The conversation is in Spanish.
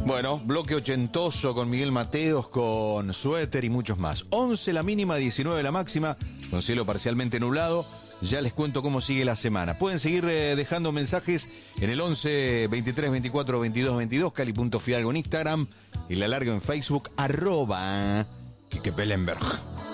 Bueno, bloque ochentoso con Miguel Mateos, con Suéter y muchos más. 11 la mínima, 19 la máxima, con cielo parcialmente nublado. Ya les cuento cómo sigue la semana. Pueden seguir dejando mensajes en el 11 23 24 22 22, Cali.Fidalgo en Instagram y La Larga en Facebook, @Quique Pellenberg.